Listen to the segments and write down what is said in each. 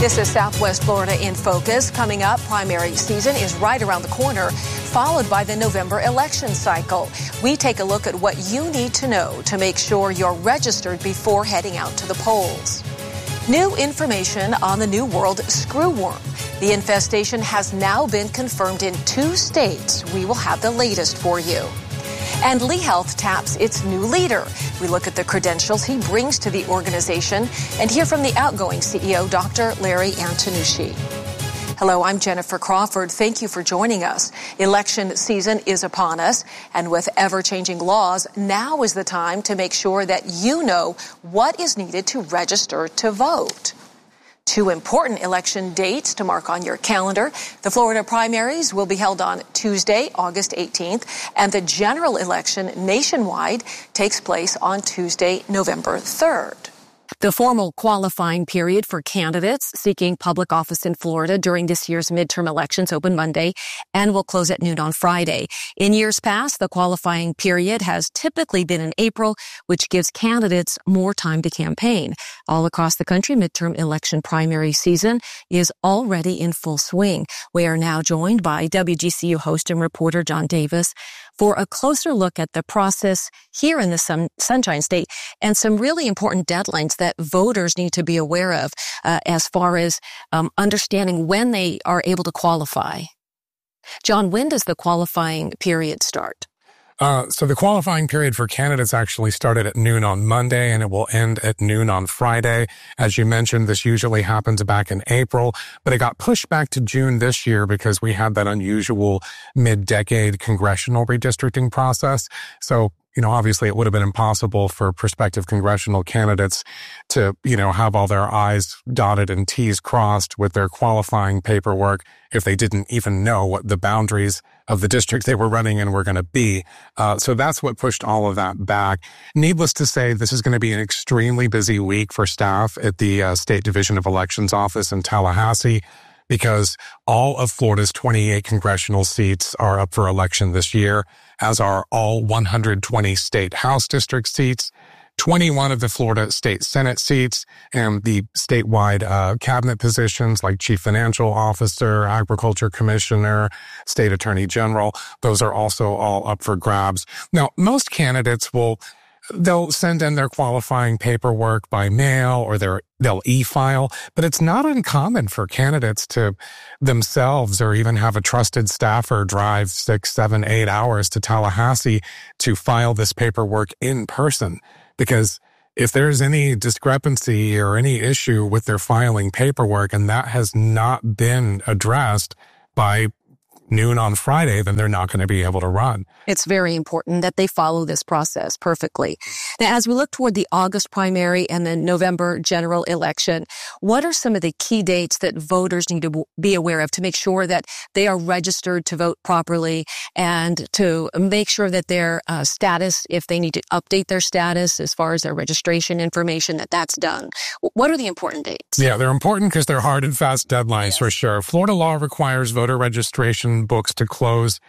This is Southwest Florida in Focus. Coming up, primary season is right around the corner, followed by the November election cycle. We take a look at what you need to know to make sure you're registered before heading out to the polls. New information on the New World screwworm. The infestation has now been confirmed in 2 states. We will have the latest for you. And Lee Health taps its new leader. We look at the credentials he brings to the organization and hear from the outgoing CEO, Dr. Larry Antonucci. Hello, I'm Jennifer Crawford. Thank you for joining us. Election season is upon us, and with ever-changing laws, now is the time to make sure that you know what is needed to register to vote. 2 important election dates to mark on your calendar. The Florida primaries will be held on Tuesday, August 18th, and the general election nationwide takes place on Tuesday, November 3rd. The formal qualifying period for candidates seeking public office in Florida during this year's midterm elections opened Monday and will close at noon on Friday. In years past, the qualifying period has typically been in April, which gives candidates more time to campaign. All across the country, midterm election primary season is already in full swing. We are now joined by WGCU host and reporter John Davis for a closer look at the process here in the Sunshine State and some really important deadlines that voters need to be aware of as far as understanding when they are able to qualify. John, when does the qualifying period start? So the qualifying period for candidates actually started at noon on Monday, and it will end at noon on Friday. As you mentioned, this usually happens back in April, but it got pushed back to June this year because we had that unusual mid-decade congressional redistricting process. So, obviously it would have been impossible for prospective congressional candidates to, have all their I's dotted and T's crossed with their qualifying paperwork if they didn't even know what the boundaries of the district they were running in were going to be. So that's what pushed all of that back. Needless to say, this is going to be an extremely busy week for staff at the State Division of Elections office in Tallahassee, because all of Florida's 28 congressional seats are up for election this year, as are all 120 state House district seats, 21 of the Florida State Senate seats, and the statewide cabinet positions like Chief Financial Officer, Agriculture Commissioner, State Attorney General. Those are also all up for grabs. Now, most candidates they'll send in their qualifying paperwork by mail or they'll e-file, but it's not uncommon for candidates to themselves or even have a trusted staffer drive 6, 7, 8 hours to Tallahassee to file this paperwork in person. Because if there's any discrepancy or any issue with their filing paperwork and that has not been addressed by noon on Friday, then they're not going to be able to run. It's very important that they follow this process perfectly. Now, as we look toward the August primary and the November general election, what are some of the key dates that voters need to be aware of to make sure that they are registered to vote properly and to make sure that their status, if they need to update their status as far as their registration information, that's done? What are the important dates? Yeah, they're important because they're hard and fast deadlines for sure. Florida law requires voter registration books to close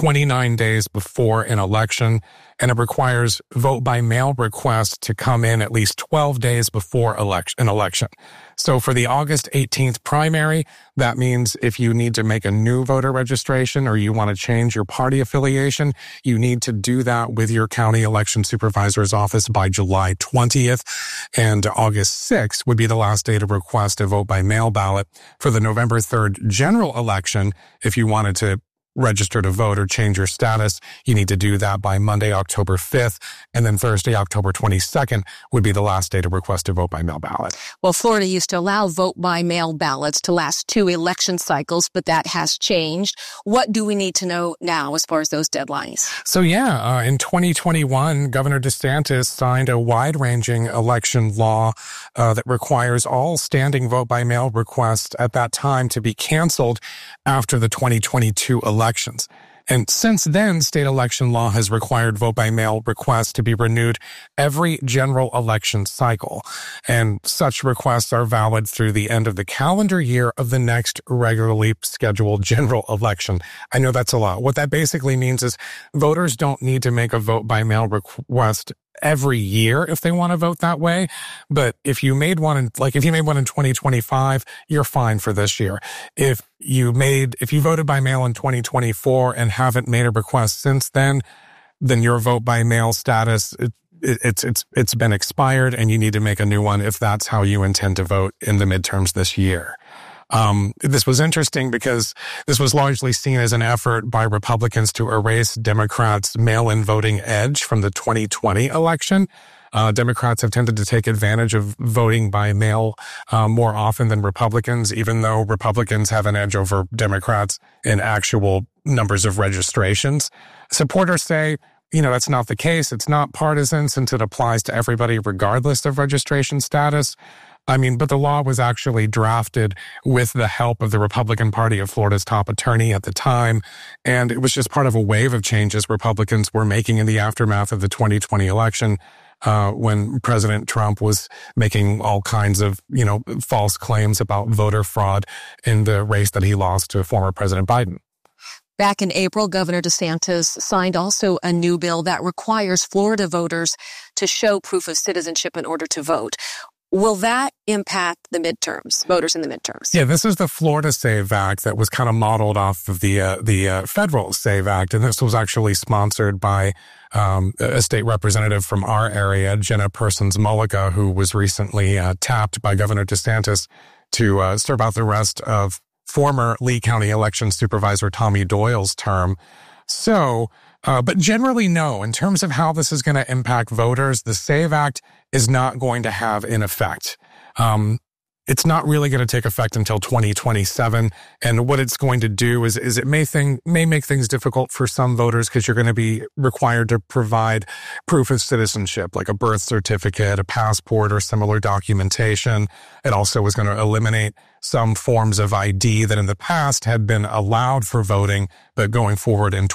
29 days before an election, and it requires vote-by-mail requests to come in at least 12 days before an election. So for the August 18th primary, that means if you need to make a new voter registration or you want to change your party affiliation, you need to do that with your county election supervisor's office by July 20th, and August 6th would be the last day to request a vote-by-mail ballot for the November 3rd general election. If you wanted to register to vote or change your status, you need to do that by Monday, October 5th, and then Thursday, October 22nd would be the last day to request a vote-by-mail ballot. Well, Florida used to allow vote-by-mail ballots to last 2 election cycles, but that has changed. What do we need to know now as far as those deadlines? So in 2021, Governor DeSantis signed a wide-ranging election law that requires all standing vote-by-mail requests at that time to be canceled after the 2022 elections. And since then, state election law has required vote-by-mail requests to be renewed every general election cycle. And such requests are valid through the end of the calendar year of the next regularly scheduled general election. I know that's a lot. What that basically means is voters don't need to make a vote-by-mail request every year if they want to vote that way. But if you made one in 2025, you're fine for this year. If you voted by mail in 2024 and haven't made a request since then your vote by mail status, it's been expired and you need to make a new one if that's how you intend to vote in the midterms this year. This was interesting because this was largely seen as an effort by Republicans to erase Democrats' mail-in voting edge from the 2020 election. Democrats have tended to take advantage of voting by mail more often than Republicans, even though Republicans have an edge over Democrats in actual numbers of registrations. Supporters say, that's not the case. It's not partisan since it applies to everybody regardless of registration status. But the law was actually drafted with the help of the Republican Party of Florida's top attorney at the time, and it was just part of a wave of changes Republicans were making in the aftermath of the 2020 election, when President Trump was making all kinds of, false claims about voter fraud in the race that he lost to former President Biden. Back in April, Governor DeSantis signed also a new bill that requires Florida voters to show proof of citizenship in order to vote. Will that impact the midterms, voters in the midterms? Yeah, this is the Florida SAVE Act that was kind of modeled off of the federal SAVE Act. And this was actually sponsored by a state representative from our area, Jenna Persons-Mullica, who was recently tapped by Governor DeSantis to serve out the rest of former Lee County Election Supervisor Tommy Doyle's term. So, but generally, no. In terms of how this is going to impact voters, the SAVE Act is not going to have an effect. It's not really going to take effect until 2027. And what it's going to do is it may make things difficult for some voters because you're going to be required to provide proof of citizenship, like a birth certificate, a passport, or similar documentation. It also is going to eliminate some forms of ID that in the past had been allowed for voting, but going forward in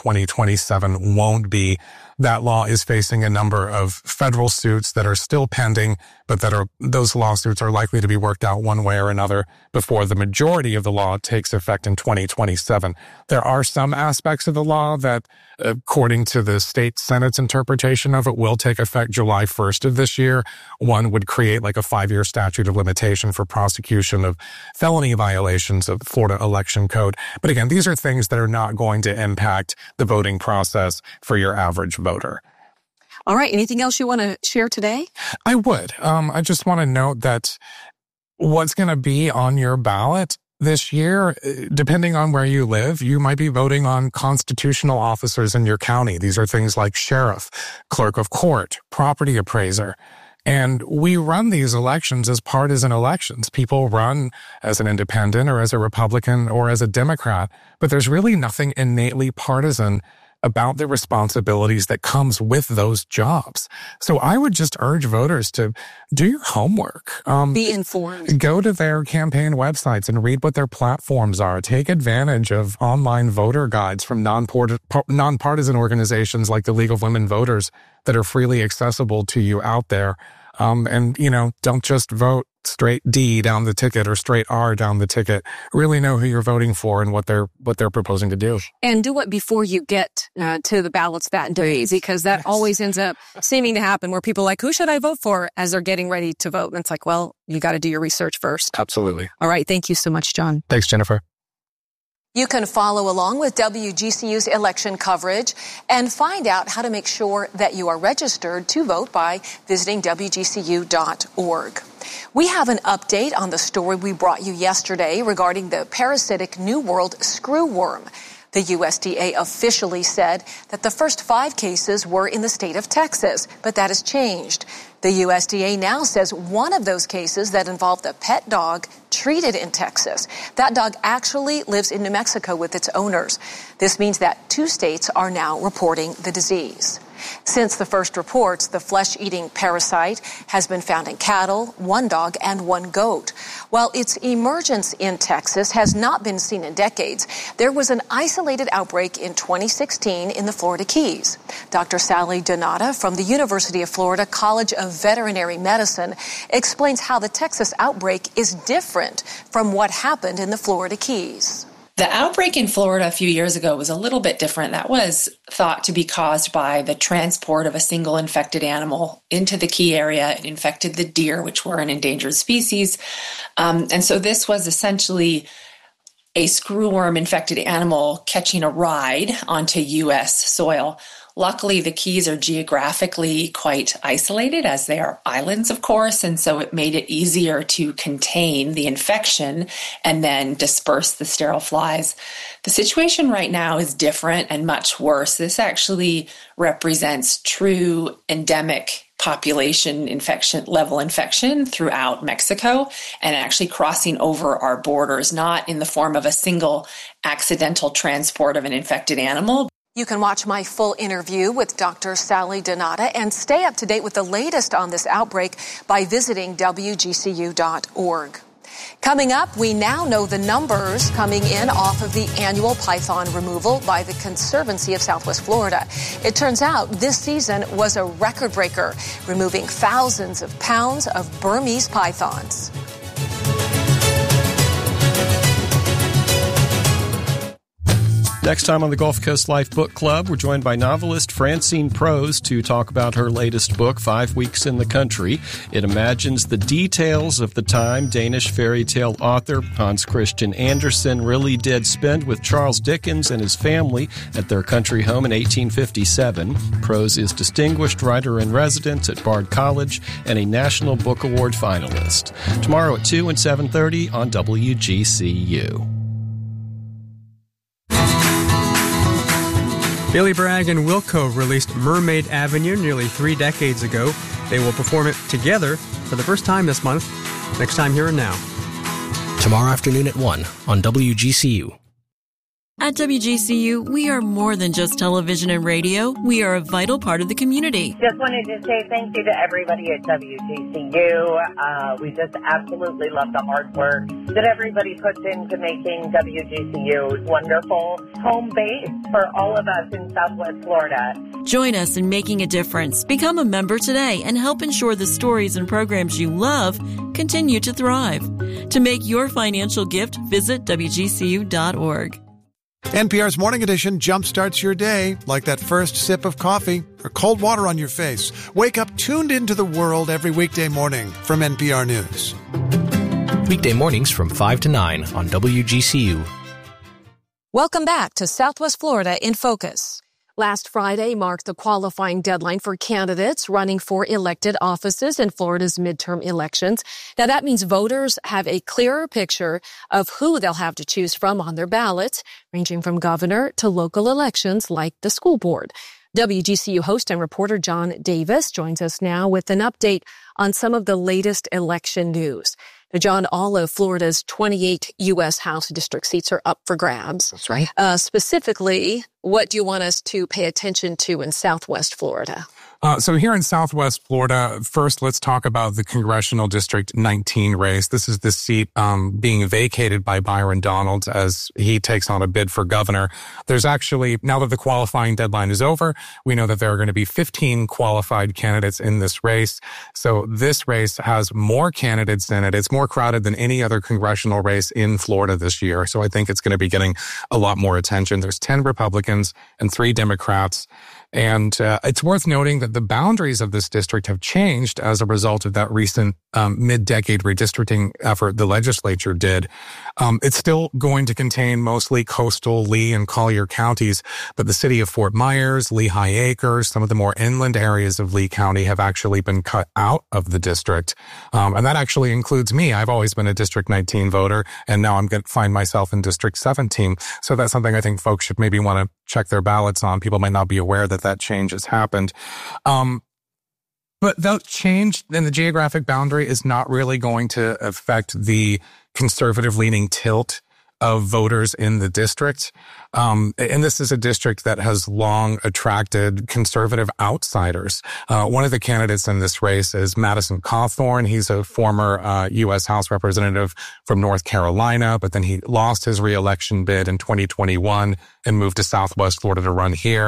2027 won't be. That law is facing a number of federal suits that are still pending, but those lawsuits are likely to be worked out one way or another before the majority of the law takes effect in 2027. There are some aspects of the law that, according to the state Senate's interpretation of it, will take effect July 1st of this year. One would create like a 5-year statute of limitation for prosecution of felony violations of the Florida election code. But again, these are things that are not going to impact the voting process for your average voter. All right. Anything else you want to share today? I would. I just want to note that what's going to be on your ballot this year, depending on where you live, you might be voting on constitutional officers in your county. These are things like sheriff, clerk of court, property appraiser. And we run these elections as partisan elections. People run as an independent or as a Republican or as a Democrat, but there's really nothing innately partisan about the responsibilities that comes with those jobs. So I would just urge voters to do your homework. Be informed. Go to their campaign websites and read what their platforms are. Take advantage of online voter guides from nonpartisan organizations like the League of Women Voters that are freely accessible to you out there. And, don't just vote straight D down the ticket or straight R down the ticket. Really know who you're voting for and what they're proposing to do. And do it before you get to the ballots that day, because that always ends up seeming to happen where people are like, who should I vote for as they're getting ready to vote? And it's like, well, you got to do your research first. Absolutely. All right. Thank you so much, John. Thanks, Jennifer. You can follow along with WGCU's election coverage and find out how to make sure that you are registered to vote by visiting WGCU.org. We have an update on the story we brought you yesterday regarding the parasitic New World screwworm. The USDA officially said that the first 5 cases were in the state of Texas, but that has changed. The USDA now says one of those cases that involved a pet dog treated in Texas. That dog actually lives in New Mexico with its owners. This means that 2 states are now reporting the disease. Since the first reports, the flesh-eating parasite has been found in cattle, 1 dog, and 1 goat. While its emergence in Texas has not been seen in decades, there was an isolated outbreak in 2016 in the Florida Keys. Dr. Sally Donata from the University of Florida College of Veterinary Medicine explains how the Texas outbreak is different from what happened in the Florida Keys. The outbreak in Florida a few years ago was a little bit different. That was thought to be caused by the transport of a single infected animal into the key area. It infected the deer, which were an endangered species. And so this was essentially a screwworm-infected animal catching a ride onto U.S. soil. Luckily, the Keys are geographically quite isolated, as they are islands, of course, and so it made it easier to contain the infection and then disperse the sterile flies. The situation right now is different and much worse. This actually represents true endemic population level infection throughout Mexico and actually crossing over our borders, not in the form of a single accidental transport of an infected animal. You can watch my full interview with Dr. Sally Donata and stay up to date with the latest on this outbreak by visiting WGCU.org. Coming up, we now know the numbers coming in off of the annual python removal by the Conservancy of Southwest Florida. It turns out this season was a record breaker, removing thousands of pounds of Burmese pythons. Next time on the Gulf Coast Life Book Club, we're joined by novelist Francine Prose to talk about her latest book, 5 Weeks in the Country. It imagines the details of the time Danish fairy tale author Hans Christian Andersen really did spend with Charles Dickens and his family at their country home in 1857. Prose is Distinguished Writer-in-Residence at Bard College and a National Book Award finalist. Tomorrow at 2 and 7:30 on WGCU. Billy Bragg and Wilco released Mermaid Avenue nearly 3 decades ago. They will perform it together for the first time this month. Next time, Here and Now. Tomorrow afternoon at 1 on WGCU. At WGCU, we are more than just television and radio. We are a vital part of the community. Just wanted to say thank you to everybody at WGCU. We just absolutely love the hard work that everybody puts into making WGCU wonderful home base for all of us in Southwest Florida. Join us in making a difference. Become a member today and help ensure the stories and programs you love continue to thrive. To make your financial gift, visit WGCU.org. NPR's Morning Edition jumpstarts your day like that first sip of coffee or cold water on your face. Wake up tuned into the world every weekday morning from NPR News. Weekday mornings from 5 to 9 on WGCU. Welcome back to Southwest Florida in Focus. Last Friday marked the qualifying deadline for candidates running for elected offices in Florida's midterm elections. Now, that means voters have a clearer picture of who they'll have to choose from on their ballots, ranging from governor to local elections like the school board. WGCU host and reporter John Davis joins us now with an update on some of the latest election news. Now, John, all of Florida's 28 U.S. House district seats are up for grabs. That's right. Specifically, what do you want us to pay attention to in Southwest Florida? So here in Southwest Florida, first let's talk about the Congressional District 19 race. This is the seat being vacated by Byron Donalds as he takes on a bid for governor. There's actually, now that the qualifying deadline is over, we know that there are going to be 15 qualified candidates in this race. So this race has more candidates in it. It's more crowded than any other congressional race in Florida this year. So I think it's going to be getting a lot more attention. There's 10 Republicans and 3 Democrats. And it's worth noting that the boundaries of this district have changed as a result of that recent mid-decade redistricting effort the legislature did. It's still going to contain mostly coastal Lee and Collier counties, but the city of Fort Myers, Lehigh Acres, some of the more inland areas of Lee County have actually been cut out of the district. And that actually includes me. I've always been a District 19 voter, and now I'm going to find myself in District 17. So that's something I think folks should maybe want to check their ballots on. People might not be aware that change has happened. But that change in the geographic boundary is not really going to affect the conservative-leaning tilt of voters in the district. And this is a district that has long attracted conservative outsiders. One of the candidates in this race is Madison Cawthorn. He's a former U.S. House representative from North Carolina, but then he lost his re-election bid in 2021 and moved to Southwest Florida to run here.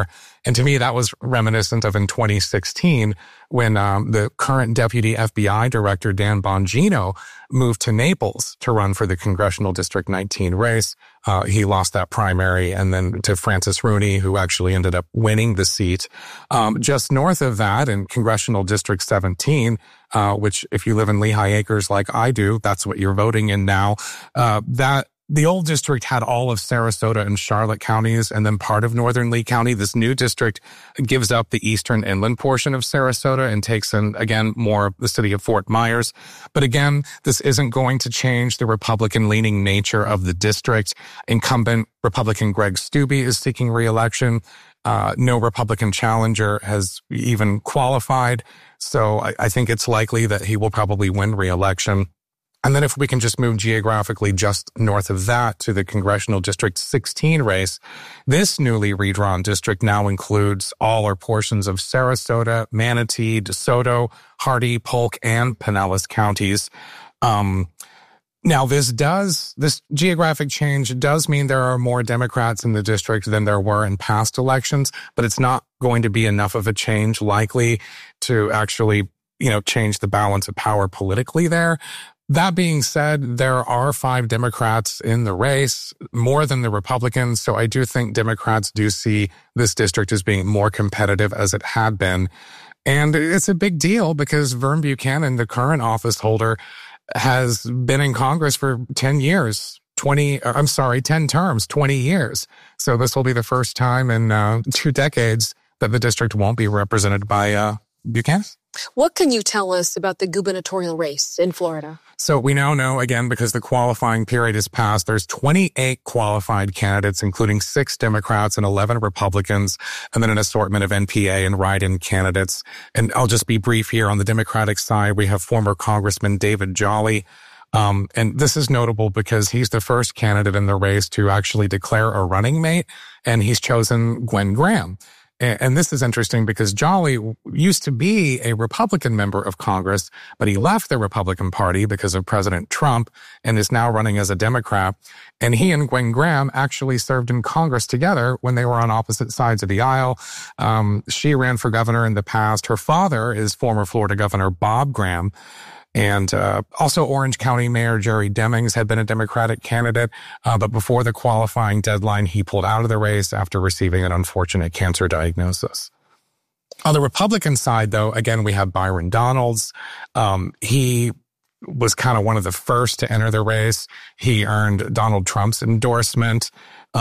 And to me, that was reminiscent of in 2016 when the current deputy FBI director, Dan Bongino, moved to Naples to run for the Congressional District 19 race. He lost that primary, and then to Francis Rooney, who actually ended up winning the seat. Just north of that in Congressional District 17, which if you live in Lehigh Acres like I do, that's what you're voting in now, the old district had all of Sarasota and Charlotte counties and then part of northern Lee County. This new district gives up the eastern inland portion of Sarasota and takes in, again, more of the city of Fort Myers. But again, this isn't going to change the Republican-leaning nature of the district. Incumbent Republican Greg Steube is seeking re-election. No Republican challenger has even qualified. So I think it's likely that he will probably win re-election. And then if we can just move geographically just north of that to the Congressional District 16 race, this newly redrawn district now includes all or portions of Sarasota, Manatee, DeSoto, Hardee, Polk, and Pinellas counties. Now, this geographic change does mean there are more Democrats in the district than there were in past elections, but it's not going to be enough of a change likely to actually, change the balance of power politically there. That being said, there are 5 Democrats in the race, more than the Republicans. So I do think Democrats do see this district as being more competitive as it had been. And it's a big deal because Vern Buchanan, the current office holder, has been in Congress for 10 terms, 20 years. So this will be the first time in 2 decades that the district won't be represented by Buchanan. What can you tell us about the gubernatorial race in Florida? So we now know, again, because the qualifying period is passed, there's 28 qualified candidates, including 6 Democrats and 11 Republicans, and then an assortment of NPA and write-in candidates. And I'll just be brief here. On the Democratic side, we have former Congressman David Jolly. And this is notable because he's the first candidate in the race to actually declare a running mate, and he's chosen Gwen Graham. And this is interesting because Jolly used to be a Republican member of Congress, but he left the Republican Party because of President Trump and is now running as a Democrat. And he and Gwen Graham actually served in Congress together when they were on opposite sides of the aisle. She ran for governor in the past. Her father is former Florida Governor Bob Graham. And also Orange County Mayor Jerry Demings had been a Democratic candidate, but before the qualifying deadline, he pulled out of the race after receiving an unfortunate cancer diagnosis. On the Republican side, though, again, we have Byron Donalds. He was kind of one of the first to enter the race. He earned Donald Trump's endorsement,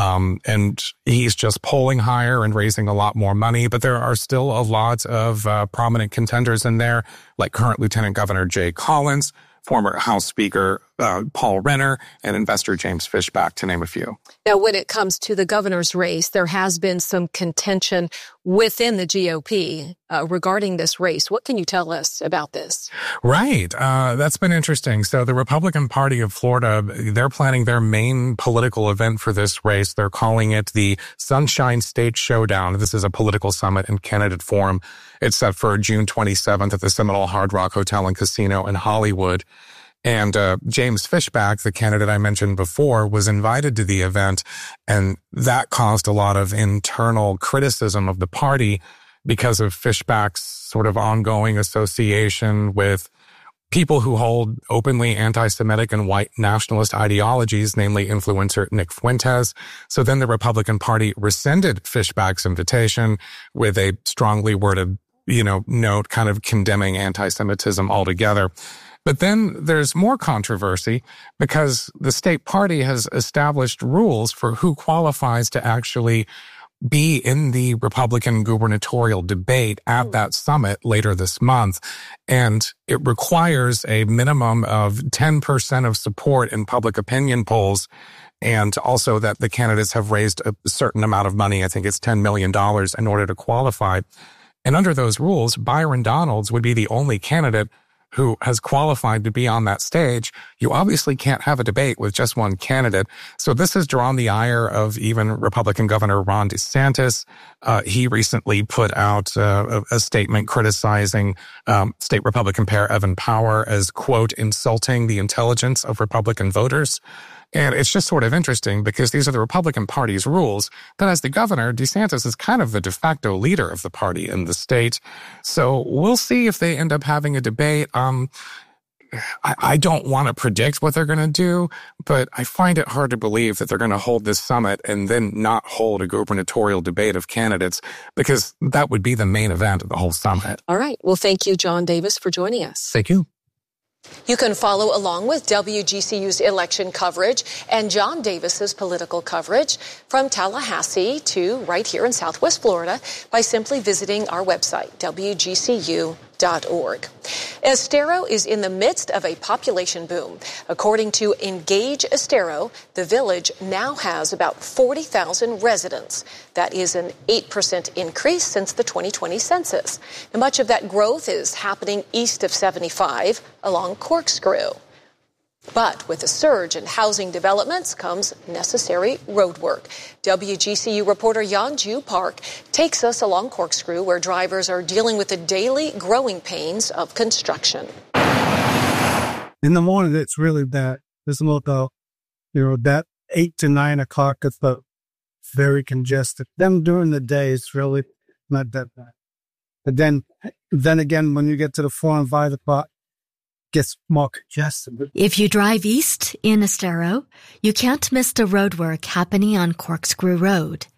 and he's just polling higher and raising a lot more money. But there are still a lot of prominent contenders in there, like current Lieutenant Governor Jay Collins, former House Speaker Paul Renner, and investor James Fishback, to name a few. Now, when it comes to the governor's race, there has been some contention within the GOP regarding this race. What can you tell us about this? Right. That's been interesting. So the Republican Party of Florida, they're planning their main political event for this race. They're calling it the Sunshine State Showdown. This is a political summit and candidate forum. It's set for June 27th at the Seminole Hard Rock Hotel and Casino in Hollywood. And James Fishback, the candidate I mentioned before, was invited to the event, and that caused a lot of internal criticism of the party because of Fishback's sort of ongoing association with people who hold openly anti-Semitic and white nationalist ideologies, namely influencer Nick Fuentes. So then the Republican Party rescinded Fishback's invitation with a strongly worded, note kind of condemning anti-Semitism altogether. But then there's more controversy because the state party has established rules for who qualifies to actually be in the Republican gubernatorial debate at that summit later this month. And it requires a minimum of 10% of support in public opinion polls, and also that the candidates have raised a certain amount of money, I think it's $10 million, in order to qualify. And under those rules, Byron Donalds would be the only candidate who has qualified to be on that stage. You obviously can't have a debate with just one candidate. So this has drawn the ire of even Republican Governor Ron DeSantis, He recently put out a statement criticizing State Republican Pair Evan Power as, quote, insulting the intelligence of Republican voters. And it's just sort of interesting because these are the Republican Party's rules. But as the governor, DeSantis is kind of the de facto leader of the party in the state. So we'll see if they end up having a debate. I don't want to predict what they're going to do, but I find it hard to believe that they're going to hold this summit and then not hold a gubernatorial debate of candidates, because that would be the main event of the whole summit. All right. Well, thank you, John Davis, for joining us. Thank you. You can follow along with WGCU's election coverage and John Davis's political coverage from Tallahassee to right here in Southwest Florida by simply visiting our website, WGCU.org. Estero is in the midst of a population boom. According to Engage Estero, the village now has about 40,000 residents. That is an 8% increase since the 2020 census. Now, much of that growth is happening east of 75 along Corkscrew. But with a surge in housing developments comes necessary road work. WGCU reporter Yeonju Park takes us along Corkscrew, where drivers are dealing with the daily growing pains of construction. In the morning, it's really bad. It's about that 8 to 9 o'clock, it's very congested. Then during the day, it's really not that bad. But then again, when you get to the 4 and 5 o'clock, gets more congested. If you drive east in Estero, you can't miss the roadwork happening on Corkscrew Road.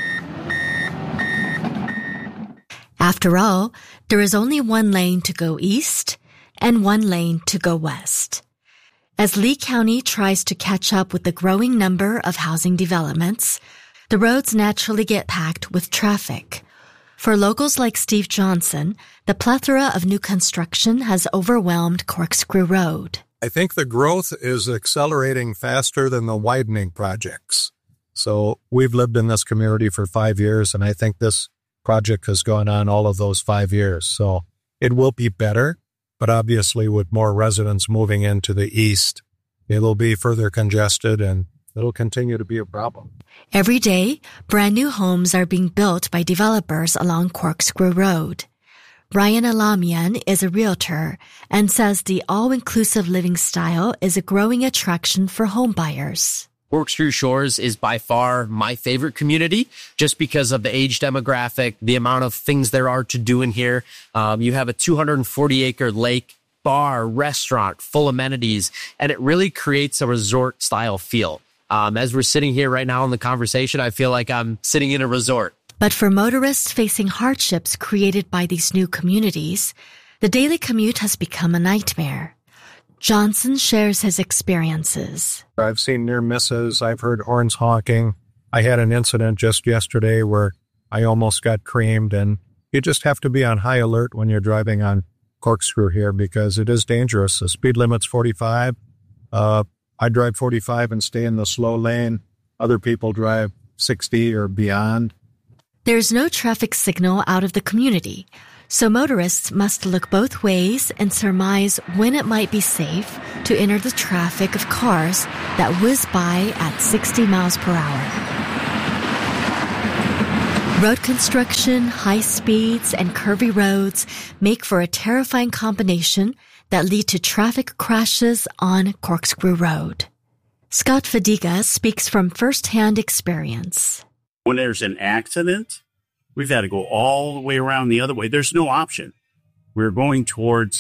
After all, there is only one lane to go east and one lane to go west. As Lee County tries to catch up with the growing number of housing developments, the roads naturally get packed with traffic. For locals like Steve Johnson, the plethora of new construction has overwhelmed Corkscrew Road. I think the growth is accelerating faster than the widening projects. So we've lived in this community for 5 years, and I think this project has gone on all of those 5 years. So it will be better, but obviously with more residents moving into the east, it'll be further congested and it'll continue to be a problem. Every day, brand new homes are being built by developers along Corkscrew Road. Ryan Alamian is a realtor and says the all-inclusive living style is a growing attraction for home buyers. Corkscrew Shores is by far my favorite community just because of the age demographic, the amount of things there are to do in here. You have a 240-acre lake, bar, restaurant, full amenities, and it really creates a resort-style feel. As we're sitting here right now in the conversation, I feel like I'm sitting in a resort. But for motorists facing hardships created by these new communities, the daily commute has become a nightmare. Johnson shares his experiences. I've seen near misses. I've heard horns honking. I had an incident just yesterday where I almost got creamed, and you just have to be on high alert when you're driving on Corkscrew here because it is dangerous. The speed limit's 45. I drive 45 and stay in the slow lane. Other people drive 60 or beyond. There's no traffic signal out of the community, so motorists must look both ways and surmise when it might be safe to enter the traffic of cars that whiz by at 60 miles per hour. Road construction, high speeds, and curvy roads make for a terrifying combination that lead to traffic crashes on Corkscrew Road. Scott Fadiga speaks from firsthand experience. When there's an accident, we've had to go all the way around the other way. There's no option. We're going towards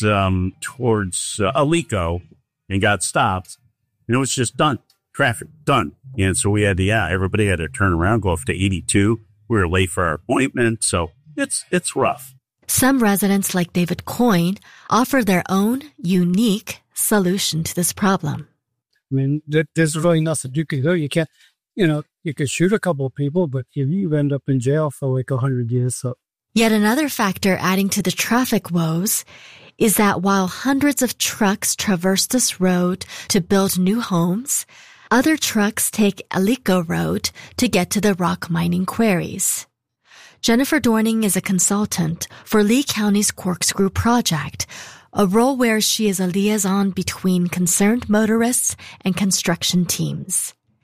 Alico and got stopped. And it was just done. Traffic, done. And so we had to, everybody had to turn around, go up to 82. We were late for our appointment, so it's rough. Some residents like David Coyne offer their own unique solution to this problem. I mean, there's really nothing you can do. You can't, you could shoot a couple of people, but you end up in jail for like 100 years. So. Yet another factor adding to the traffic woes is that while hundreds of trucks traverse this road to build new homes, other trucks take Alico Road to get to the rock mining quarries. Jennifer Dorning is a consultant for Lee County's Corkscrew Project, a role where she is a liaison between concerned motorists and construction teams.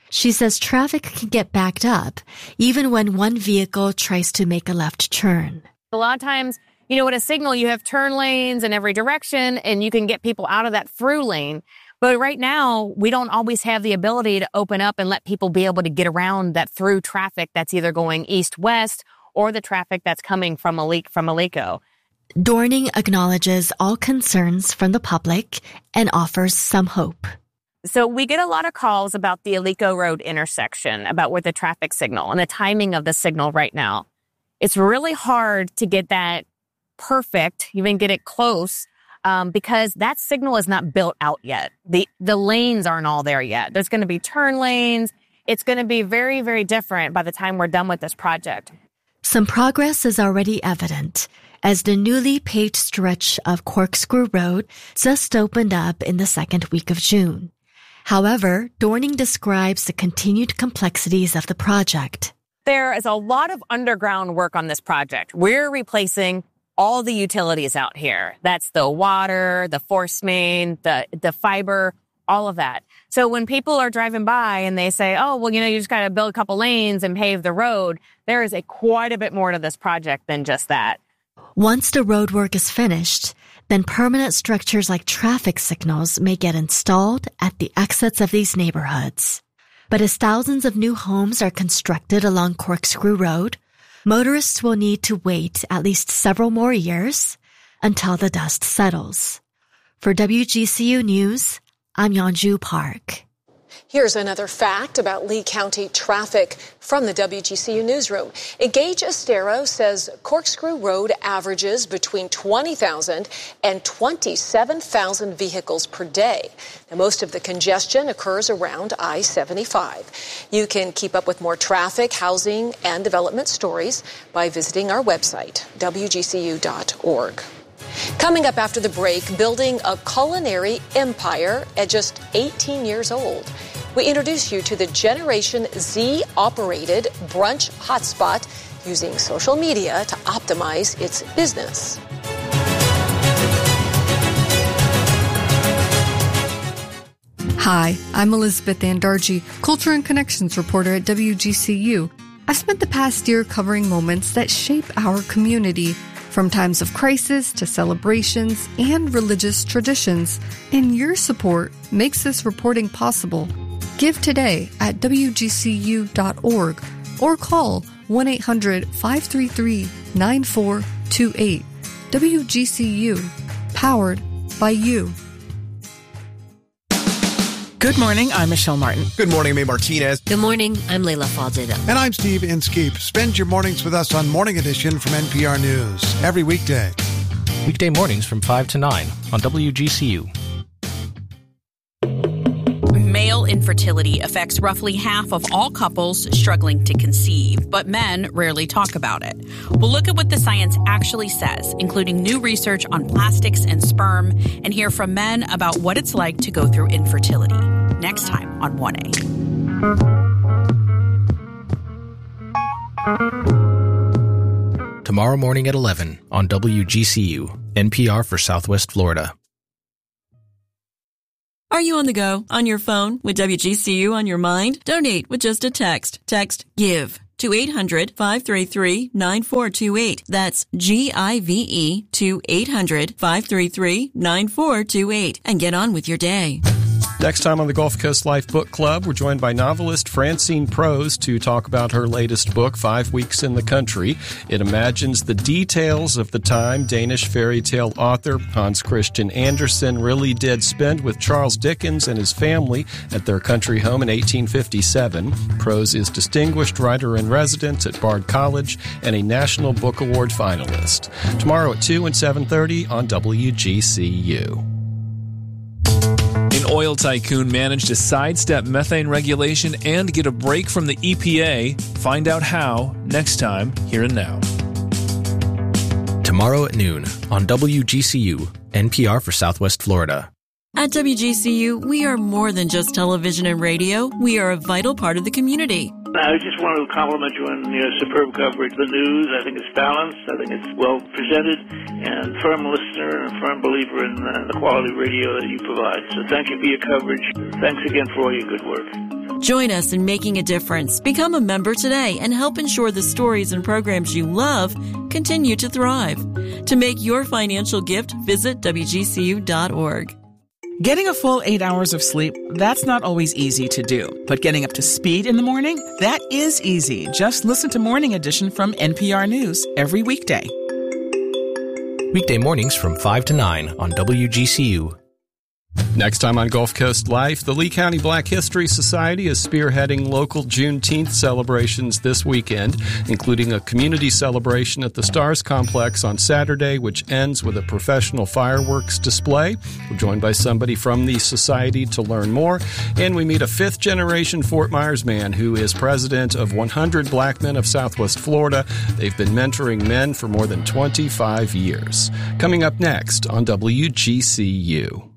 She says traffic can get backed up even when one vehicle tries to make a left turn. A lot of times, with a signal, you have turn lanes in every direction and you can get people out of that through lane. But right now, we don't always have the ability to open up and let people be able to get around that through traffic that's either going east-west or the traffic that's coming from Alico. Dorning acknowledges all concerns from the public and offers some hope. So we get a lot of calls about the Alico Road intersection, about where the traffic signal and the timing of the signal right now. It's really hard to get that perfect, even get it close, because that signal is not built out yet. The lanes aren't all there yet. There's going to be turn lanes. It's going to be very, very different by the time we're done with this project. Some progress is already evident as the newly paved stretch of Corkscrew Road just opened up in the second week of June. However, Dorning describes the continued complexities of the project. There is a lot of underground work on this project. We're replacing all the utilities out here. That's the water, the force main, the fiber, all of that. So when people are driving by and they say, oh, well, you just got to build a couple lanes and pave the road, there is quite a bit more to this project than just that. Once the road work is finished, then permanent structures like traffic signals may get installed at the exits of these neighborhoods. But as thousands of new homes are constructed along Corkscrew Road, motorists will need to wait at least several more years until the dust settles. For WGCU News, I'm Yeonju Park. Here's another fact about Lee County traffic from the WGCU newsroom. Gage Estero says Corkscrew Road averages between 20,000 and 27,000 vehicles per day. Now, most of the congestion occurs around I-75. You can keep up with more traffic, housing, and development stories by visiting our website, WGCU.org. Coming up after the break, building a culinary empire at just 18 years old. We introduce you to the Generation Z-operated brunch hotspot using social media to optimize its business. Hi, I'm Elizabeth Andarji, Culture and Connections reporter at WGCU. I've spent the past year covering moments that shape our community, from times of crisis to celebrations and religious traditions. And your support makes this reporting possible. Give today at WGCU.org or call 1-800-533-9428. WGCU, powered by you. Good morning, I'm Michelle Martin. Good morning, May Martinez. Good morning, I'm Leila Faldida. And I'm Steve Inskeep. Spend your mornings with us on Morning Edition from NPR News every weekday. Weekday mornings from 5 to 9 on WGCU. Male infertility affects roughly half of all couples struggling to conceive, but men rarely talk about it. We'll look at what the science actually says, including new research on plastics and sperm, and hear from men about what it's like to go through infertility. Next time on 1A. Tomorrow morning at 11 on WGCU, NPR for Southwest Florida. Are you on the go, on your phone, with WGCU on your mind? Donate with just a text. Text GIVE to 800-533-9428. That's GIVE to 800-533-9428. And get on with your day. Next time on the Gulf Coast Life Book Club, we're joined by novelist Francine Prose to talk about her latest book, 5 Weeks in the Country. It imagines the details of the time Danish fairy tale author Hans Christian Andersen really did spend with Charles Dickens and his family at their country home in 1857. Prose is Distinguished Writer-in-Residence at Bard College and a National Book Award finalist. Tomorrow at 2 and 7:30 on WGCU. An oil tycoon managed to sidestep methane regulation and get a break from the EPA. Find out how next time, Here and Now. Tomorrow at noon on WGCU, NPR for Southwest Florida. At WGCU, we are more than just television and radio. We are a vital part of the community. I just want to compliment you on your superb coverage of the news. I think it's balanced. I think it's well presented, and firm listener and firm believer in the quality radio that you provide. So thank you for your coverage. Thanks again for all your good work. Join us in making a difference. Become a member today and help ensure the stories and programs you love continue to thrive. To make your financial gift, visit WGCU.org. Getting a full 8 hours of sleep, that's not always easy to do. But getting up to speed in the morning, that is easy. Just listen to Morning Edition from NPR News every weekday. Weekday mornings from 5 to 9 on WGCU. Next time on Gulf Coast Life, the Lee County Black History Society is spearheading local Juneteenth celebrations this weekend, including a community celebration at the Stars Complex on Saturday, which ends with a professional fireworks display. We're joined by somebody from the society to learn more, and we meet a fifth-generation Fort Myers man who is president of 100 Black Men of Southwest Florida. They've been mentoring men for more than 25 years. Coming up next on WGCU.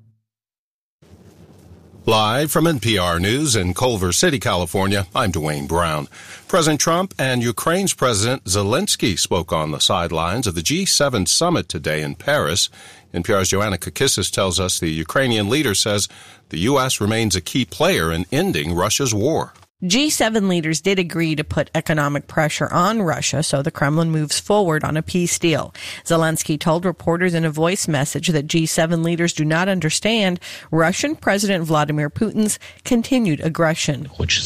Live from NPR News in Culver City, California, I'm Dwayne Brown. President Trump and Ukraine's President Zelensky spoke on the sidelines of the G7 summit today in Paris. NPR's Joanna Kakissis tells us the Ukrainian leader says the U.S. remains a key player in ending Russia's war. G7 leaders did agree to put economic pressure on Russia so the Kremlin moves forward on a peace deal. Zelensky told reporters in a voice message that G7 leaders do not understand Russian President Vladimir Putin's continued aggression.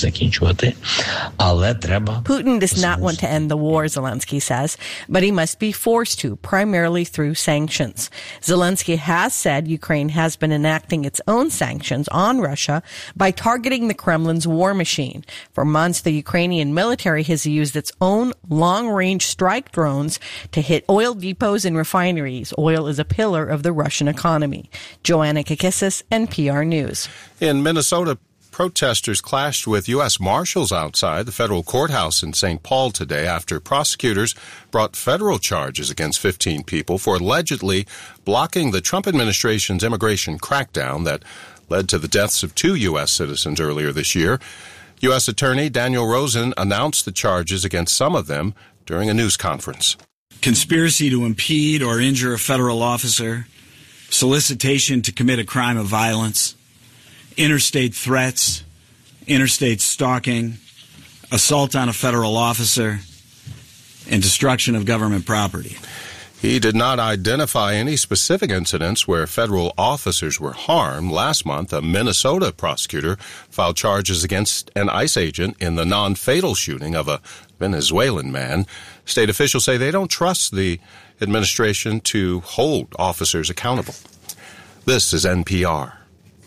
Putin does not want to end the war, Zelensky says, but he must be forced to, primarily through sanctions. Zelensky has said Ukraine has been enacting its own sanctions on Russia by targeting the Kremlin's war machine. For months, the Ukrainian military has used its own long-range strike drones to hit oil depots and refineries. Oil is a pillar of the Russian economy. Joanna Kakissis, NPR News. In Minnesota, protesters clashed with U.S. Marshals outside the federal courthouse in St. Paul today after prosecutors brought federal charges against 15 people for allegedly blocking the Trump administration's immigration crackdown that led to the deaths of 2 U.S. citizens earlier this year. U.S. Attorney Daniel Rosen announced the charges against some of them during a news conference. Conspiracy to impede or injure a federal officer, solicitation to commit a crime of violence, interstate threats, interstate stalking, assault on a federal officer, and destruction of government property. He did not identify any specific incidents where federal officers were harmed. Last month, a Minnesota prosecutor filed charges against an ICE agent in the non-fatal shooting of a Venezuelan man. State officials say they don't trust the administration to hold officers accountable. This is NPR.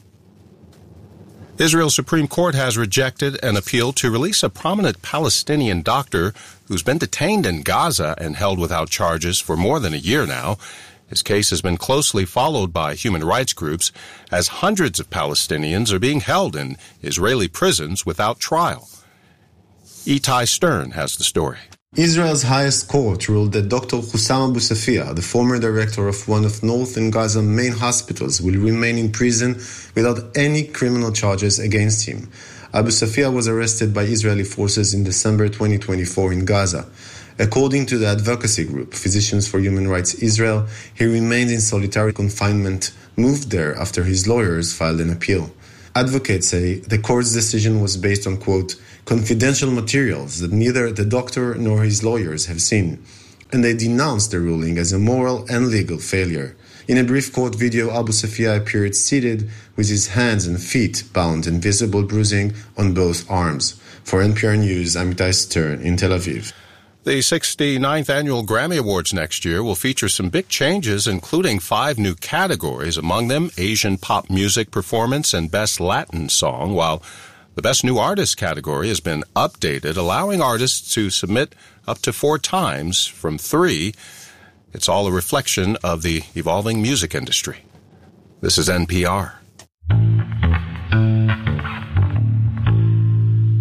Israel's Supreme Court has rejected an appeal to release a prominent Palestinian doctor who's been detained in Gaza and held without charges for more than a year now. His case has been closely followed by human rights groups as hundreds of Palestinians are being held in Israeli prisons without trial. Itai Stern has the story. Israel's highest court ruled that Dr. Hussam Abu Safia, the former director of one of northern Gaza's main hospitals, will remain in prison without any criminal charges against him. Abu Safia was arrested by Israeli forces in December 2024 in Gaza. According to the advocacy group Physicians for Human Rights Israel, he remained in solitary confinement, moved there after his lawyers filed an appeal. Advocates say the court's decision was based on, quote, confidential materials that neither the doctor nor his lawyers have seen, and they denounced the ruling as a moral and legal failure. In a brief court video, Abu Safia appeared seated with his hands and feet bound and visible bruising on both arms. For NPR News, I'm Itai Stern in Tel Aviv. The 69th Annual Grammy Awards next year will feature some big changes, including 5 new categories, among them Asian Pop Music Performance and Best Latin Song, while the Best New Artist category has been updated, allowing artists to submit up to 4 times from 3. It's all a reflection of the evolving music industry. This is NPR.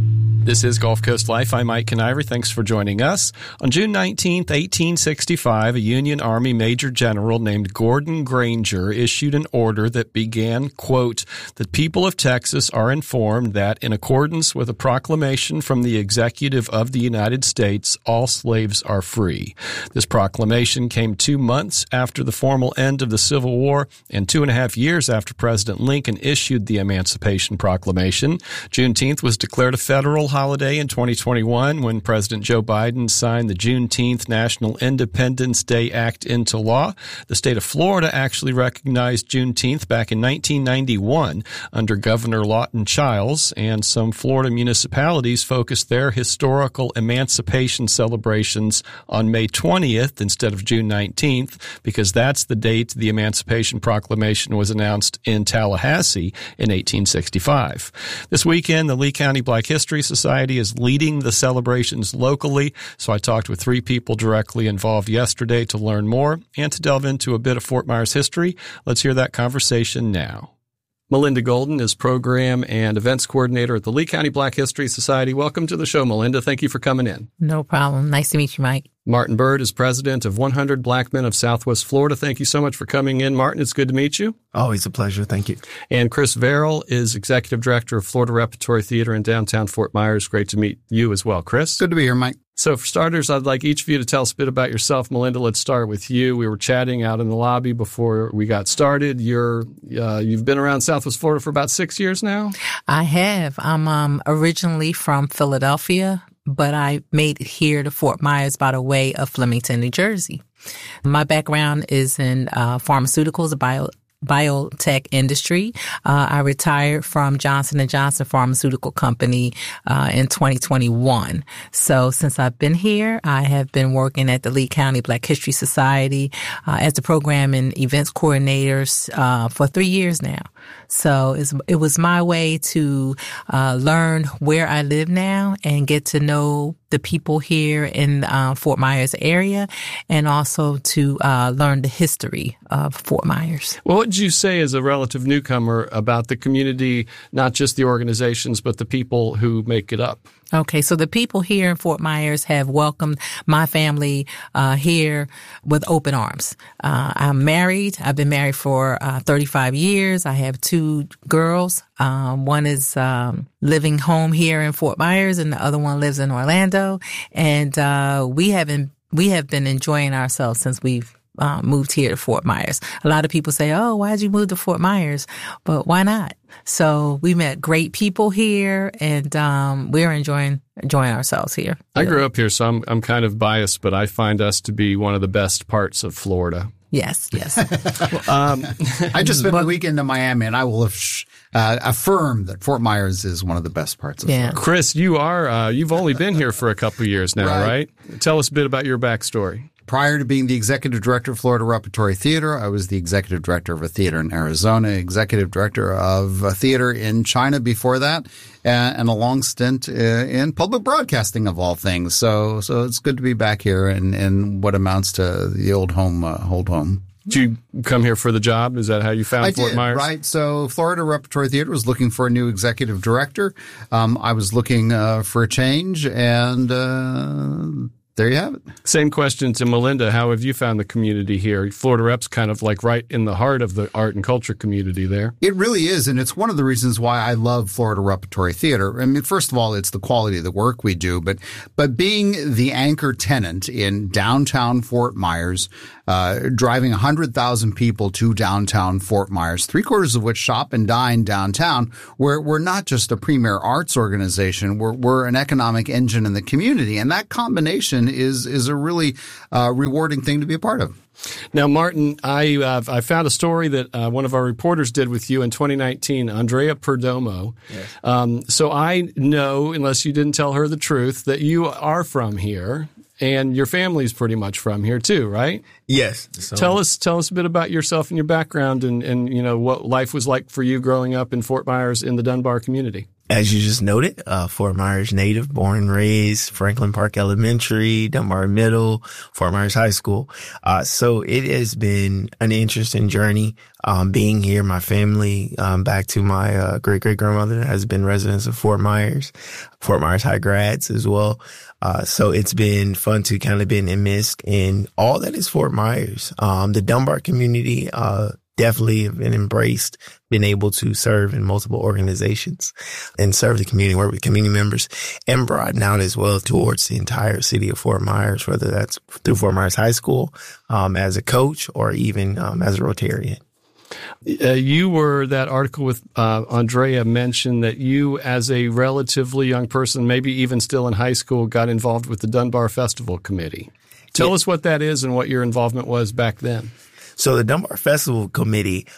This is Gulf Coast Life. I'm Mike Kniver. Thanks for joining us. On June 19, 1865, a Union Army Major General named Gordon Granger issued an order that began, quote, "The people of Texas are informed that, in accordance with a proclamation from the Executive of the United States, all slaves are free." This proclamation came 2 months after the formal end of the Civil War and 2.5 years after President Lincoln issued the Emancipation Proclamation. Juneteenth was declared a federal holiday in 2021 when President Joe Biden signed the Juneteenth National Independence Day Act into law. The state of Florida actually recognized Juneteenth back in 1991 under Governor Lawton Chiles, and some Florida municipalities focused their historical emancipation celebrations on May 20th instead of June 19th because that's the date the Emancipation Proclamation was announced in Tallahassee in 1865. This weekend, the Lee County Black History Society is leading the celebrations locally, so I talked with 3 people directly involved yesterday to learn more and to delve into a bit of Fort Myers history. Let's hear that conversation now. Melinda Golden is Program and Events Coordinator at the Lee County Black History Society. Welcome to the show, Melinda. Thank you for coming in. No problem. Nice to meet you, Mike. Martin Bird is President of 100 Black Men of Southwest Florida. Thank you so much for coming in, Martin. It's good to meet you. Always a pleasure. Thank you. And Chris Verrill is Executive Director of Florida Repertory Theater in downtown Fort Myers. Great to meet you as well, Chris. Good to be here, Mike. So for starters, I'd like each of you to tell us a bit about yourself. Melinda, let's start with you. We were chatting out in the lobby before we got started. You've been around Southwest Florida for about 6 years now? I have. I'm originally from Philadelphia, but I made it here to Fort Myers by the way of Flemington, New Jersey. My background is in pharmaceuticals, biotech industry. I retired from Johnson & Johnson Pharmaceutical Company in 2021. So since I've been here, I have been working at the Lee County Black History Society as the program and events coordinators for 3 years now. So it was my way to learn where I live now and get to know the people here in Fort Myers area, and also to learn the history of Fort Myers. Well, what did you say as a relative newcomer about the community, not just the organizations, but the people who make it up? Okay, so the people here in Fort Myers have welcomed my family here with open arms. I'm married. I've been married for 35 years. I have 2 girls. One is living home here in Fort Myers, and the other one lives in Orlando. And we have been enjoying ourselves since we've moved here to Fort Myers. A lot of people say, "Oh, why'd you move to Fort Myers?" But why not? So we met great people here, and we're enjoying ourselves here. I grew up here, so I'm kind of biased, but I find us to be one of the best parts of Florida. Yes. I just spent the weekend in Miami, and I will affirm that Fort Myers is one of the best parts of Florida. Chris, you've only been here for a couple of years now, right? Tell us a bit about your backstory. Prior to being the executive director of Florida Repertory Theater, I was the executive director of a theater in Arizona, executive director of a theater in China before that, and a long stint in public broadcasting of all things. So it's good to be back here in what amounts to the old home. Did you come here for the job? Is that how you found Fort Myers? Right. So Florida Repertory Theater was looking for a new executive director. I was looking for a change, and there you have it. Same question to Melinda. How have you found the community here? Florida Rep's kind of like right in the heart of the art and culture community there. It really is, and it's one of the reasons why I love Florida Repertory Theater. I mean, first of all, it's the quality of the work we do, but being the anchor tenant in downtown Fort Myers, driving 100,000 people to downtown Fort Myers, 3/4 of which shop and dine downtown, we're not just a premier arts organization, we're an economic engine in the community, and that combination is a really rewarding thing to be a part of. Now, Martin, I found a story that one of our reporters did with you in 2019, Andrea Perdomo. Yes. So I know, unless you didn't tell her the truth, that you are from here. And your family's pretty much from here too, right? Yes. So. Tell us a bit about yourself and your background and what life was like for you growing up in Fort Myers in the Dunbar community. As you just noted, Fort Myers native, born and raised, Franklin Park Elementary, Dunbar Middle, Fort Myers High School. So it has been an interesting journey, being here. My family, back to my, great-great-grandmother has been residents of Fort Myers High grads as well. So it's been fun to kind of been immersed in all that is Fort Myers. The Dunbar community, definitely have been embraced, been able to serve in multiple organizations and serve the community, work with community members, and broaden out as well towards the entire city of Fort Myers, whether that's through Fort Myers High School, as a coach or even as a Rotarian. You were, that article with Andrea mentioned that you, as a relatively young person, maybe even still in high school, got involved with the Dunbar Festival Committee. Tell us what that is and what your involvement was back then. So the Dunbar Festival Committee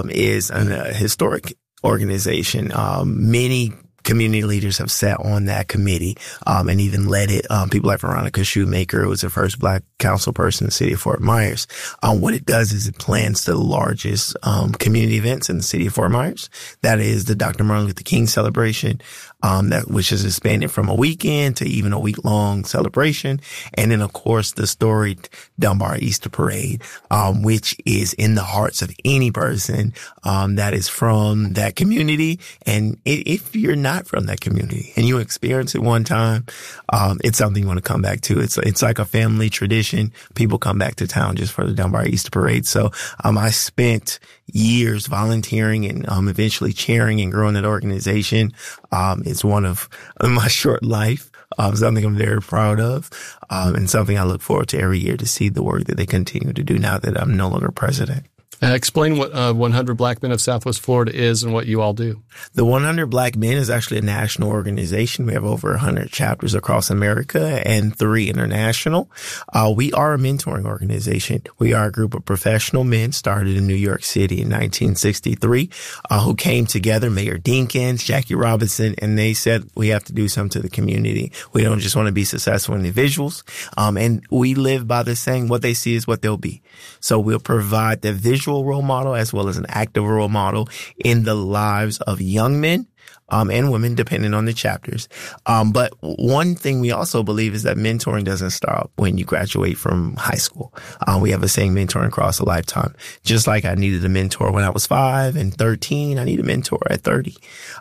is a historic organization. Many community leaders have sat on that committee and even led it. People like Veronica Shoemaker, who was the first Black council person in the city of Fort Myers. What it does is it plans the largest community events in the city of Fort Myers. That is the Dr. Martin Luther King celebration, which has expanded from a weekend to even a week-long celebration. And then, of course, the storied Dunbar Easter Parade, which is in the hearts of any person that is from that community. And if you're not from that community and you experience it one time, it's something you want to come back to. It's like a family tradition. People come back to town just for the Dunbar Easter Parade. So I spent years volunteering and eventually chairing and growing that organization. It's one of my short life, something I'm very proud of, and something I look forward to every year to see the work that they continue to do now that I'm no longer president. Explain what 100 Black Men of Southwest Florida is and what you all do. The 100 Black Men is actually a national organization. We have over 100 chapters across America and 3 international. We are a mentoring organization. We are a group of professional men started in New York City in 1963 who came together, Mayor Dinkins, Jackie Robinson, and they said, we have to do something to the community. We don't just want to be successful individuals. And we live by the saying, what they see is what they'll be. So we'll provide the visual role model as well as an active role model in the lives of young men and women, depending on the chapters. But one thing we also believe is that mentoring doesn't stop when you graduate from high school. We have a saying, mentoring across a lifetime. Just like I needed a mentor when I was 5 and 13, I need a mentor at 30.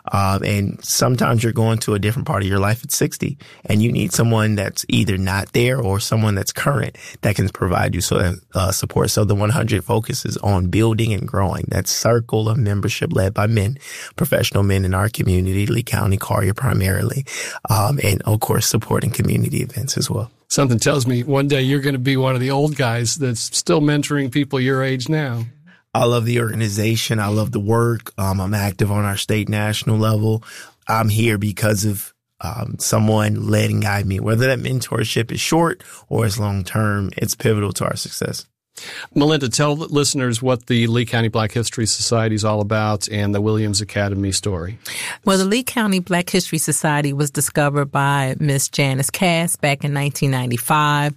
And sometimes you're going to a different part of your life at 60, and you need someone that's either not there or someone that's current that can provide you support. So the 100 focuses on building and growing that circle of membership led by men, professional men in our community, Lee County, Collier primarily, and of course supporting community events as well. Something tells me one day you're going to be one of the old guys that's still mentoring people your age now. I love the organization. I love the work. I'm active on our state, national level. I'm here because of someone led and guide me. Whether that mentorship is short or is long term, it's pivotal to our success. Melinda, tell listeners what the Lee County Black History Society is all about and the Williams Academy story. Well, the Lee County Black History Society was discovered by Miss Janice Cass back in 1995.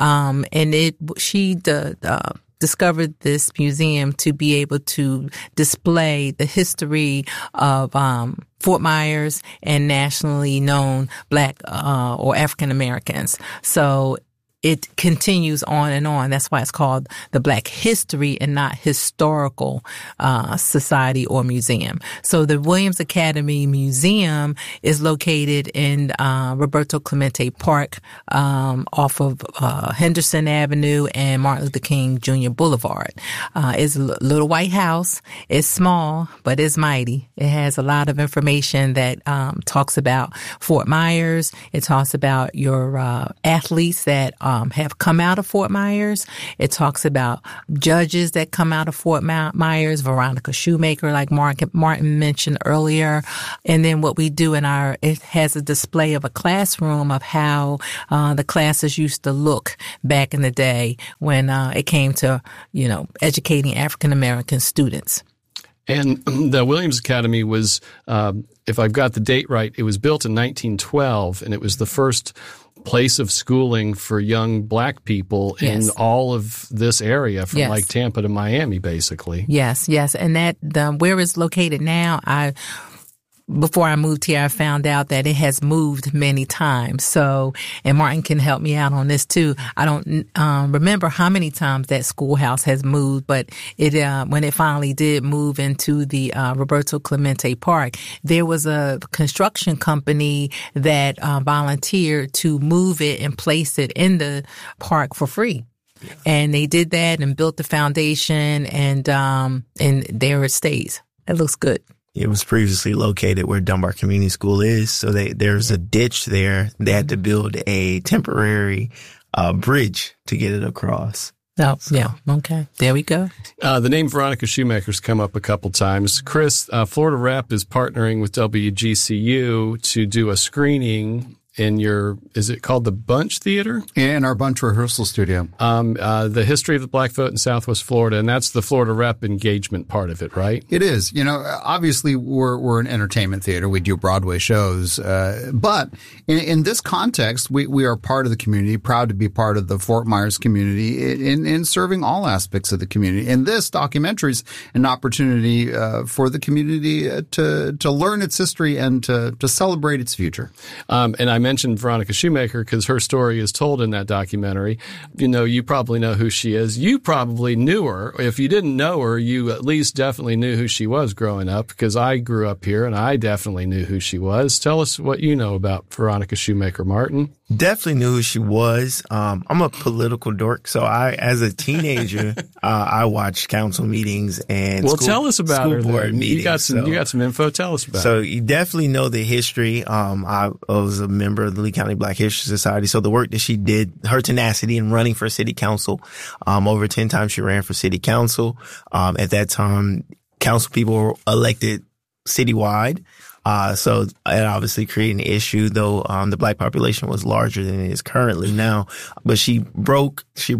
And she discovered this museum to be able to display the history of Fort Myers and nationally known Black or African Americans. So it continues on and on. That's why it's called the Black History and not Historical Society or Museum. So the Williams Academy Museum is located in Roberto Clemente Park off of Henderson Avenue and Martin Luther King Jr. Boulevard. It's a little white house. It's small, but it's mighty. It has a lot of information that talks about Fort Myers. It talks about your athletes that have come out of Fort Myers. It talks about judges that come out of Fort Myers, Veronica Shoemaker, like Martin mentioned earlier. And then what we do it has a display of a classroom of how the classes used to look back in the day when it came to, educating African American students. And the Williams Academy was, if I've got the date right, it was built in 1912, and it was the first place of schooling for young Black people in all of this area, from like Tampa to Miami, basically. Yes. And that where it's located now, before I moved here, I found out that it has moved many times. So, and Martin can help me out on this too. I don't remember how many times that schoolhouse has moved, but it when it finally did move into the Roberto Clemente Park, there was a construction company that volunteered to move it and place it in the park for free. And they did that and built the foundation and there it stays. It looks good. It was previously located where Dunbar Community School is. So there's a ditch there. They had to build a temporary bridge to get it across. Oh, yeah. Okay. There we go. The name Veronica Shoemaker's come up a couple times. Chris, Florida Rep is partnering with WGCU to do a screening in is it called the Bunch Theater? In our Bunch rehearsal studio. The history of the Black vote in Southwest Florida, and that's the Florida Rep engagement part of it, right? It is. Obviously we're an entertainment theater. We do Broadway shows. But in this context, we are part of the community, proud to be part of the Fort Myers community in serving all aspects of the community. And this documentary is an opportunity for the community to learn its history and to celebrate its future. And I mentioned Veronica Shoemaker because her story is told in that documentary. You probably know who she is. You probably knew her. If you didn't know her, you at least definitely knew who she was growing up, because I grew up here and I definitely knew who she was. Tell us what you know about Veronica Shoemaker, Martin. Definitely knew who she was. I'm a political dork, so as a teenager, I watched council meetings and tell us about her. Board meetings. You got some info. Tell us about. So you definitely know the history. I was a member of the Lee County Black History Society, so the work that she did, her tenacity in running for city council, over 10 times she ran for city council. At that time, council people were elected citywide. So it obviously created an issue, though, the black population was larger than it is currently now. But she broke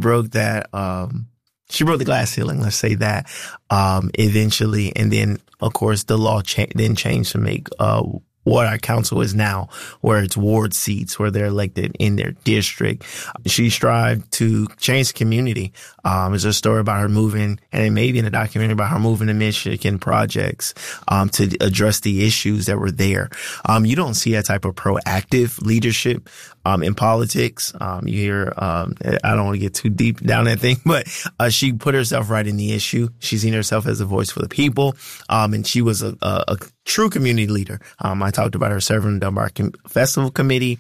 that, she broke the glass ceiling, let's say that, eventually. And then, of course, the law then changed to make, what our council is now, where it's ward seats, where they're elected in their district. She strived to change the community. There's a story about her moving, and it may be in a documentary about her moving to Michigan projects, to address the issues that were there. You don't see that type of proactive leadership, in politics. You hear, I don't want to get too deep down that thing, but, she put herself right in the issue. She's seen herself as a voice for the people. And she was a true community leader. I talked about her serving the Dunbar Festival Committee,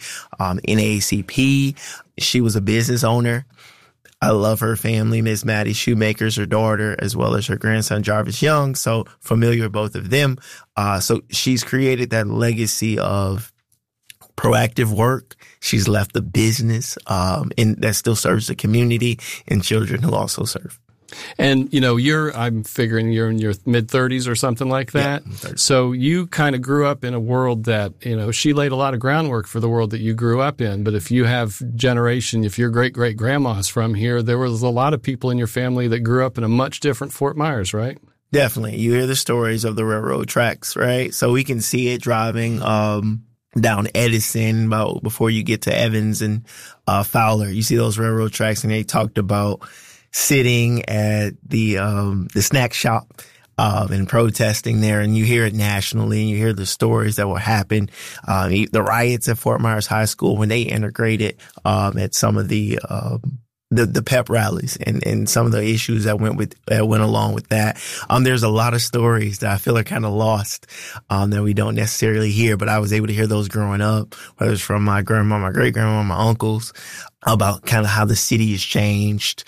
NAACP. She was a business owner. I love her family. Miss Maddie Shoemaker's her daughter, as well as her grandson, Jarvis Young. So familiar with both of them. So she's created that legacy of proactive work. She's left the business, and that still serves the community and children who also serve. And, I'm figuring you're in your mid-30s or something like that. Yeah, so you kind of grew up in a world that, she laid a lot of groundwork for the world that you grew up in. But if you have if your great-great-grandma's from here, there was a lot of people in your family that grew up in a much different Fort Myers, right? Definitely. You hear the stories of the railroad tracks, right? So we can see it driving down Edison before you get to Evans and Fowler. You see those railroad tracks, and they talked about sitting at the snack shop, and protesting there, and you hear it nationally, and you hear the stories that will happen. The riots at Fort Myers High School when they integrated, at some of the pep rallies and some of the issues that went along with that. There's a lot of stories that I feel are kind of lost, that we don't necessarily hear, but I was able to hear those growing up, whether it's from my grandma, my great grandma, my uncles, about kind of how the city has changed.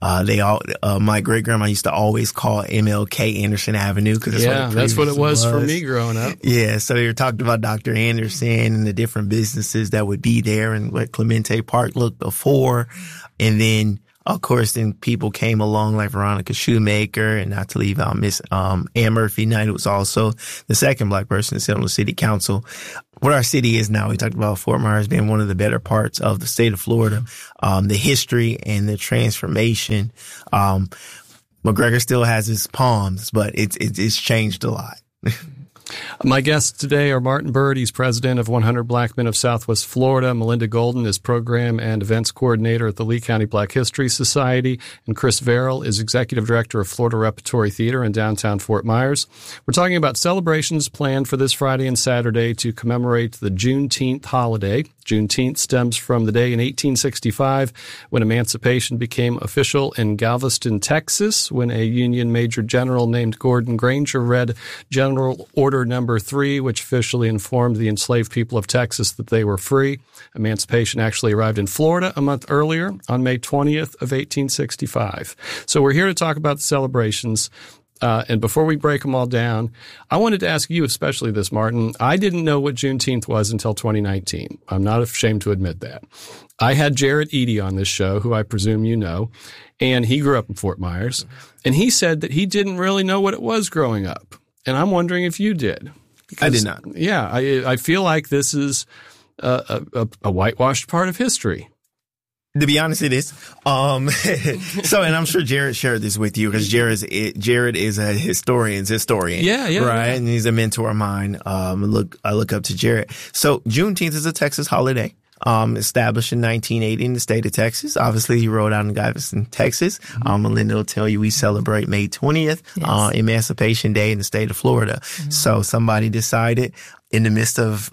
My great grandma used to always call MLK Anderson Avenue because that's what it was for me growing up. Yeah. So you're talking about Dr. Anderson and the different businesses that would be there and what Clemente Park looked before. And then, of course, then people came along like Veronica Shoemaker, and not to leave out Miss Ann Murphy Knight, who was also the second black person to sit on the city council. What our city is now, we talked about Fort Myers being one of the better parts of the state of Florida, the history and the transformation. McGregor still has his palms, but it's changed a lot. My guests today are Martin Bird. He's president of 100 Black Men of Southwest Florida. Melinda Golden is program and events coordinator at the Lee County Black History Society. And Chris Verrill is executive director of Florida Repertory Theater in downtown Fort Myers. We're talking about celebrations planned for this Friday and Saturday to commemorate the Juneteenth holiday. Juneteenth stems from the day in 1865 when emancipation became official in Galveston, Texas, when a Union Major General named Gordon Granger read General Order Number 3, which officially informed the enslaved people of Texas that they were free. Emancipation actually arrived in Florida a month earlier on May 20th of 1865. So we're here to talk about the celebrations. And before we break them all down, I wanted to ask you especially this, Martin. I didn't know what Juneteenth was until 2019. I'm not ashamed to admit that. I had Jared Eady on this show, who I presume you know, and he grew up in Fort Myers. And he said that he didn't really know what it was growing up. And I'm wondering if you did. Because, I did not. Yeah, I feel like this is a whitewashed part of history. To be honest, it is. So, and I'm sure Jared shared this with you because Jared is a historian. Yeah. Right. And he's a mentor of mine. I look up to Jared. So Juneteenth is a Texas holiday. Established in 1980 in the state of Texas. Obviously, he wrote out in Galveston, Texas. Melinda will tell you we celebrate May 20th, Emancipation Day in the state of Florida. Mm-hmm. So somebody decided in the midst of,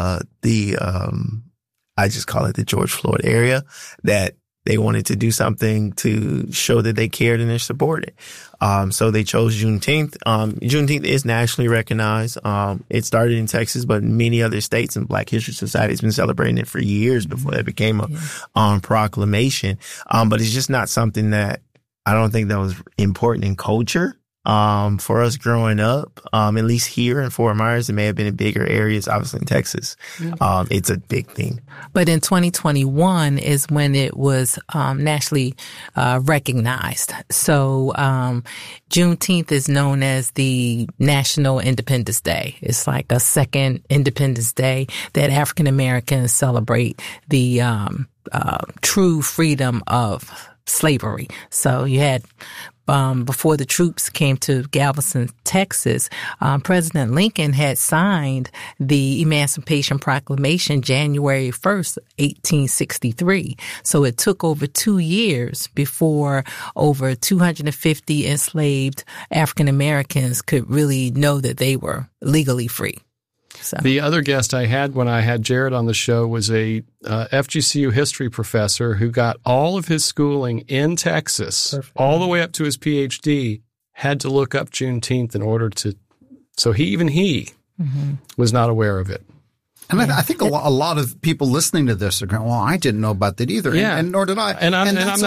I just call it the George Floyd area, that they wanted to do something to show that they cared and they supported. So they chose Juneteenth. Juneteenth is nationally recognized. It started in Texas, but many other states and Black History Society has been celebrating it for years before that became a proclamation. But it's just not something that I don't think that was important in culture. For us growing up, at least here in Fort Myers, it may have been in bigger areas, obviously in Texas. It's a big thing. But in 2021 is when it was nationally recognized. So Juneteenth is known as the National Independence Day. It's like a second Independence Day that African Americans celebrate the true freedom of slavery. So you had before the troops came to Galveston, Texas, President Lincoln had signed the Emancipation Proclamation January 1st, 1863. So it took over 2 years before over 250 enslaved African Americans could really know that they were legally free. So. The other guest I had when I had Jared on the show was a FGCU history professor who got all of his schooling in Texas, all the way up to his PhD, had to look up Juneteenth in order to, so he was not aware of it. And I think a lot of people listening to this are going, well, I didn't know about that either. Yeah. And nor did I. And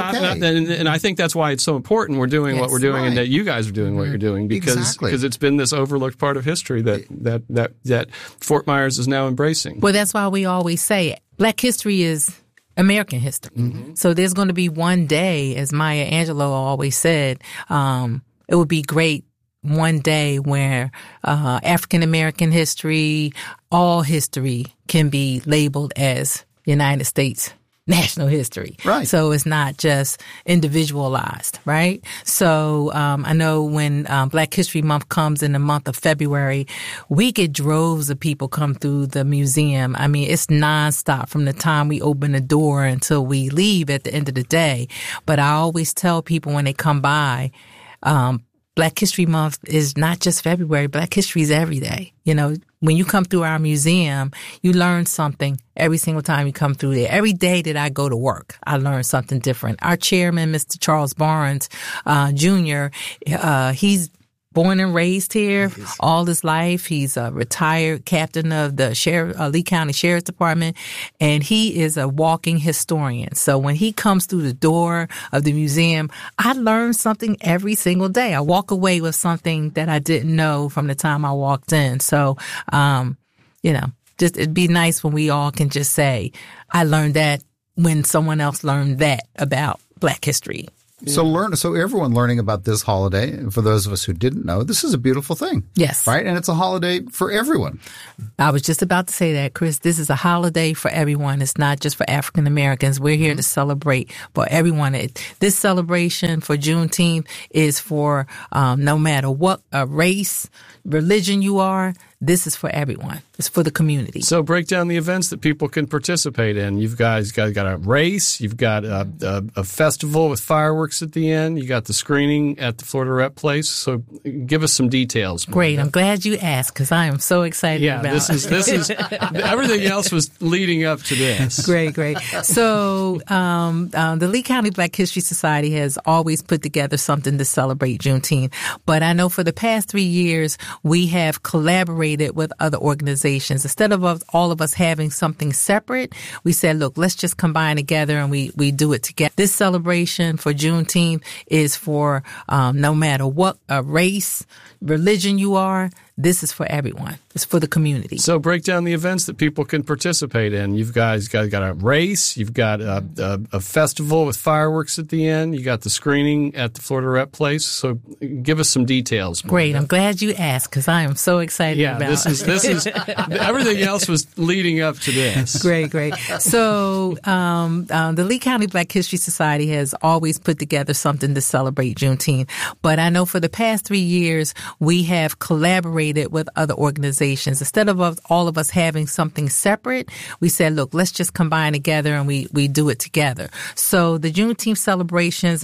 I think that's why it's so important we're doing what we're doing and that you guys are doing what you're doing because it's been this overlooked part of history that Fort Myers is now embracing. Well, that's why we always say Black history is American history. Mm-hmm. So there's going to be one day, as Maya Angelou always said, it would be great one day where African American history, all history can be labeled as United States national history. Right. So it's not just individualized, right? So I know when Black History Month comes in the month of February, we get droves of people come through the museum. I mean, it's nonstop from the time we open the door until we leave at the end of the day. But I always tell people when they come by, Black History Month is not just February. Black history is every day. You know, when you come through our museum, you learn something every single time you come through there. Every day that I go to work, I learn something different. Our chairman, Mr. Charles Barnes, Jr., he's born and raised here all his life. He's a retired captain of the Lee County Sheriff's Department, and he is a walking historian. So when he comes through the door of the museum, I learn something every single day. I walk away with something that I didn't know from the time I walked in. So, just it'd be nice when we all can just say, I learned that when someone else learned that about Black history. So everyone learning about this holiday, for those of us who didn't know, this is a beautiful thing. Yes. Right? And it's a holiday for everyone. I was just about to say that, Chris. This is a holiday for everyone. It's not just for African Americans. We're here to celebrate for everyone. This celebration for Juneteenth is for no matter what race, religion you are. this is for everyone. It's for the community. So break down the events that people can participate in. You've guys got a race. You've got a festival with fireworks at the end. You got the screening at the Florida Rep Place. So give us some details. Great. I'm glad you asked because I am so excited about it. This is everything else was leading up to this. Great. So the Lee County Black History Society has always put together something to celebrate Juneteenth. But I know for the past 3 years, we have collaborated with other organizations. Instead of all of us having something separate, we said, look, let's just combine together and we do it together. This celebration for Juneteenth is for no matter what race, religion you are. This is for everyone. It's for the community. So break down the events that people can participate in. You've guys got a race. You've got a festival with fireworks at the end. You got the screening at the Florida Rep Place. So give us some details. Great. I'm glad you asked because I am so excited about it. This is everything else was leading up to this. Great. So the Lee County Black History Society has always put together something to celebrate Juneteenth. But I know for the past 3 years, we have collaborated with other organizations. Instead of all of us having something separate, we said, look, let's just combine together and we do it together. So the Juneteenth celebrations